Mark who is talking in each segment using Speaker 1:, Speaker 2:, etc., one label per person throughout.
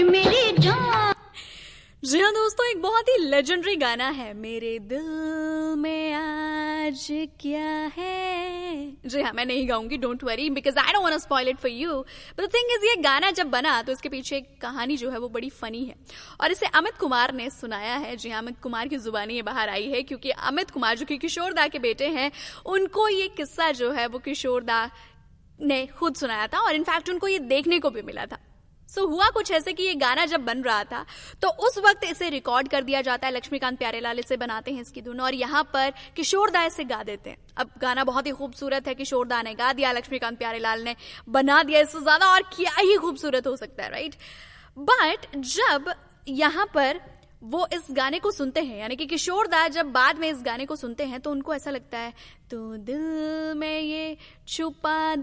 Speaker 1: मेरी जान।
Speaker 2: जी हाँ दोस्तों, एक बहुत ही लेजेंडरी गाना है, मेरे दिल में आज क्या है। जी हाँ, मैं नहीं गाऊंगी, don't worry, because I don't want to spoil it for you. But the thing is, ये गाना जब बना तो इसके पीछे एक कहानी जो है वो बड़ी फनी है, और इसे अमित कुमार ने सुनाया है। जी हाँ, अमित कुमार की जुबानी ये बाहर आई है, क्योंकि अमित कुमार जो कि किशोर दा के बेटे हैं, उनको ये किस्सा जो है वो किशोर दा ने खुद सुनाया था, और इनफैक्ट उनको ये देखने को भी मिला था। सो हुआ कुछ ऐसे कि ये गाना जब बन रहा था तो उस वक्त इसे रिकॉर्ड कर दिया जाता है, लक्ष्मीकांत प्यारेलाल इसे बनाते हैं इसकी धुन, और यहाँ पर किशोर दा इसे गा देते हैं। अब गाना बहुत ही खूबसूरत है, किशोर दा ने गा दिया, लक्ष्मीकांत प्यारेलाल ने बना दिया, इससे ज्यादा और क्या ही खूबसूरत हो सकता है, राइट। बट जब यहाँ पर वो इस गाने को सुनते हैं, यानी कि किशोर दा जब बाद में इस गाने को सुनते हैं, तो उनको ऐसा लगता है, तो दिल में ये छुपा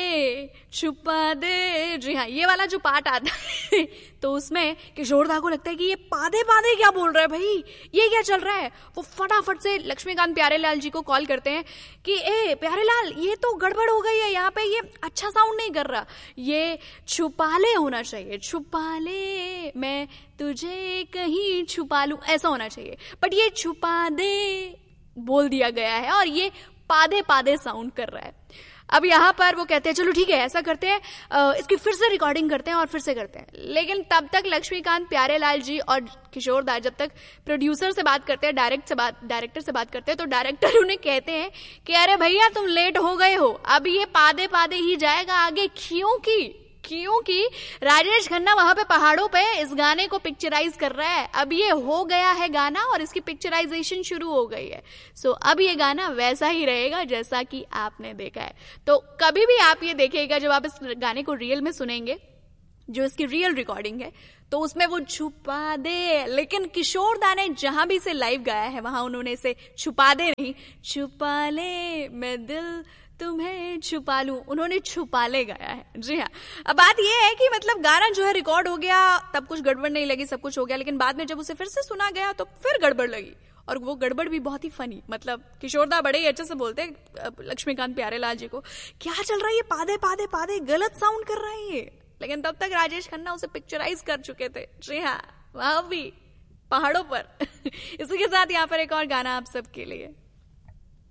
Speaker 2: दे। जी हाँ, ये वाला जो पार्ट आता है तो उसमें किशोर दा को लगता है कि ये पादे पादे क्या बोल रहा है भाई, ये क्या चल रहा है। वो फटाफट से लक्ष्मीकांत प्यारेलाल जी को कॉल करते हैं कि ए प्यारेलाल, ये तो गड़बड़ हो गई है, यहाँ पे ये अच्छा साउंड नहीं कर रहा, ये छुपाले होना चाहिए, छुपाले मैं तुझे कहीं छुपा लूं, ऐसा होना चाहिए। बट ये छुपा दे बोल दिया गया है, और ये पादे पादे साउंड कर रहा है। अब यहाँ पर वो कहते हैं चलो ठीक है, ऐसा करते हैं, इसकी फिर से रिकॉर्डिंग करते हैं और फिर से करते हैं। लेकिन तब तक लक्ष्मीकांत प्यारेलाल जी और किशोर दा जब तक प्रोड्यूसर से बात करते हैं, डायरेक्टर से बात करते हैं, तो डायरेक्टर उन्हें कहते हैं कि अरे भैया तुम लेट हो गए हो, अब ये पादे पादे ही जाएगा आगे, क्योंकि राजेश खन्ना वहां पे पहाड़ों पे इस गाने को पिक्चराइज कर रहा है। अब ये हो गया है गाना और इसकी पिक्चराइजेशन शुरू हो गई है। सो अब ये गाना वैसा ही रहेगा जैसा कि आपने देखा है। तो कभी भी आप ये देखिएगा, जब आप इस गाने को रियल में सुनेंगे, जो इसकी रियल रिकॉर्डिंग है, तो उसमें वो छुपा दे, लेकिन किशोर दा ने जहां भी इसे लाइव गाया है वहां उन्होंने इसे छुपा दे नहीं, छुपा ले मैं दिल तुम्हें छुपा लूं, उन्होंने छुपा ले गाया है। जी हाँ, अब बात यह है कि मतलब गाना जो है रिकॉर्ड हो गया, तब कुछ गड़बड़ नहीं लगी, सब कुछ हो गया, लेकिन बाद में जब उसे फिर से सुना गया तो फिर गड़बड़ लगी, और वो गड़बड़ भी बहुत ही फनी। मतलब किशोर दा बड़े ही अच्छे से बोलते हैं लक्ष्मीकांत प्यारेलाल जी को, क्या चल रहा है ये पादे पादे पादे, गलत साउंड कर रहा है ये। लेकिन तब तक राजेश खन्ना उसे पिक्चराइज कर चुके थे। जी हाँ, वहां भी पहाड़ों पर। इसी के साथ यहाँ पर एक और गाना आप सबके लिए।